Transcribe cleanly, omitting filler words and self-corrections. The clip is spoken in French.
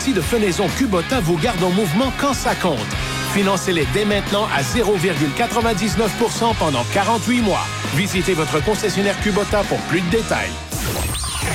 garantie de fenaison Kubota vous garde en mouvement quand ça compte. Financez-les dès maintenant à 0,99% pendant 48 mois. Visitez votre concessionnaire Kubota pour plus de détails.